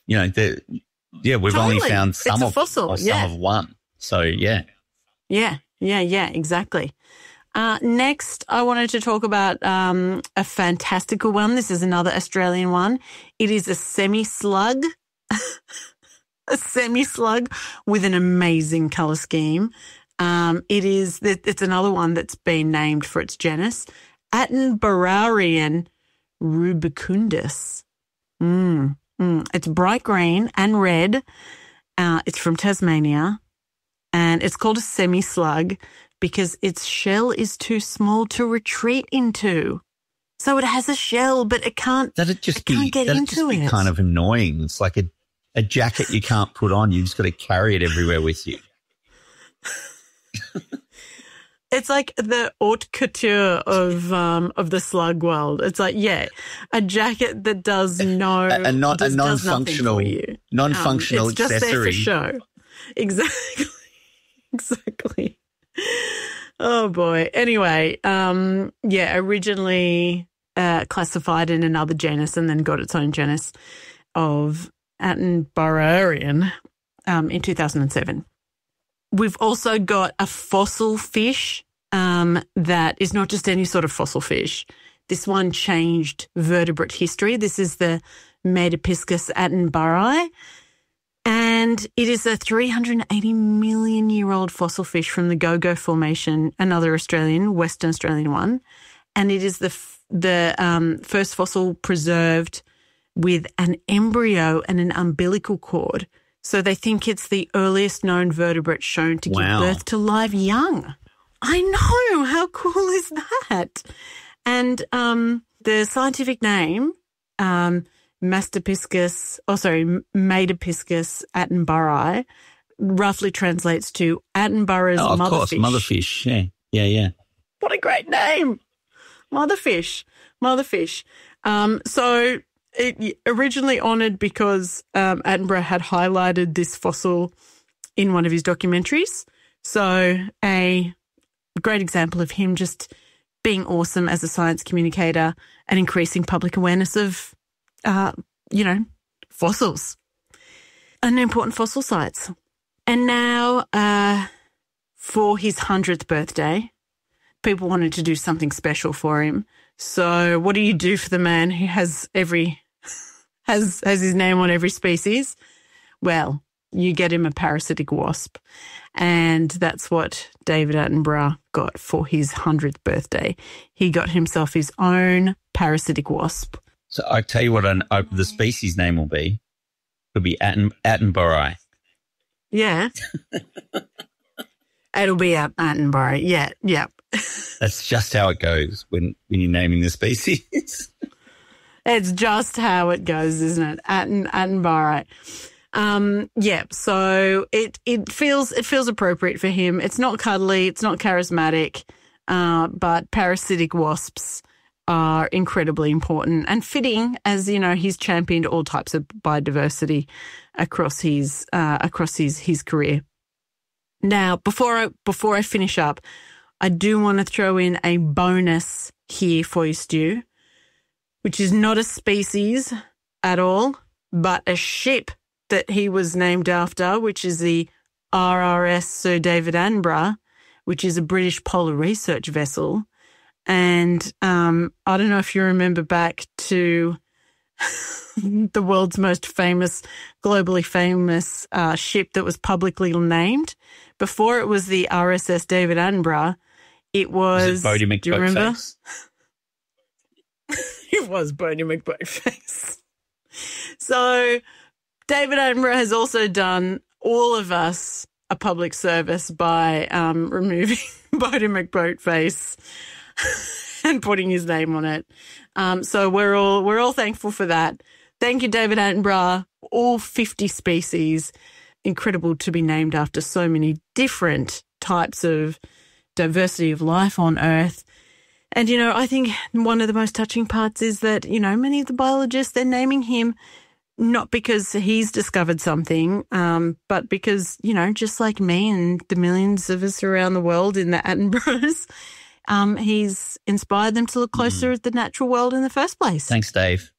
You know, we've only found some of one. So, yeah. Yeah, exactly. Next, I wanted to talk about a fantastical one. This is another Australian one. It is a semi-slug, a semi-slug with an amazing colour scheme. It's another one that's been named for its genus, Attenboroughrian rubicundus. It's bright green and red. It's from Tasmania, and it's called a semi-slug because its shell is too small to retreat into. So it has a shell, but it can't get into it. Kind of annoying. It's like a jacket you can't put on. You just got to carry it everywhere with you. It's like the haute couture of the slug world. It's like, a jacket that does a non-functional accessory. It's just there for show. Exactly. Oh boy. Anyway, originally classified in another genus and then got its own genus of Attenboroughrian in 2007. We've also got a fossil fish that is not just any sort of fossil fish. This one changed vertebrate history. This is the Metapiscus attenboroughii, and it is a 380 million-year-old fossil fish from the Gogo Formation, another Western Australian one, and it is the first fossil preserved with an embryo and an umbilical cord. So they think it's the earliest known vertebrate shown to give birth to live young. I know. How cool is that? And the scientific name, Metapiscus attenboroughii, roughly translates to Attenborough's motherfish. Of course, motherfish. Yeah. What a great name. Motherfish. So it originally honoured because Attenborough had highlighted this fossil in one of his documentaries. So a great example of him just being awesome as a science communicator and increasing public awareness of, fossils and important fossil sites. And now for his 100th birthday, people wanted to do something special for him. So what do you do for the man who has has his name on every species? Well, you get him a parasitic wasp. And that's what David Attenborough got for his 100th birthday. He got himself his own parasitic wasp. So I tell you what the species name will be. It'll be Attenboroughii. Yeah. It'll be Attenborough. Yeah. That's just how it goes when you're naming the species. It's just how it goes, isn't it? Attenborough. So it feels appropriate for him. It's not cuddly, it's not charismatic, but parasitic wasps are incredibly important and fitting, as you know, he's championed all types of biodiversity across his career. Now, before I finish up, I do want to throw in a bonus here for you, Stu, which is not a species at all, but a ship that he was named after, which is the RRS Sir David Attenborough, which is a British polar research vessel. And I don't know if you remember back to the world's most famous, globally famous ship that was publicly named. Before it was the RSS David Attenborough, it was Boaty McBoatface? Do you remember? It was Boaty McBoatface. So David Attenborough has also done all of us a public service by removing Boaty McBoatface and putting his name on it. So we're all thankful for that. Thank you, David Attenborough. All 50 species. Incredible to be named after so many different types of diversity of life on Earth. And, I think one of the most touching parts is that, many of the biologists, they're naming him not because he's discovered something, but because, just like me and the millions of us around the world in the Attenboroughs, he's inspired them to look closer at the natural world in the first place. Thanks, Dave.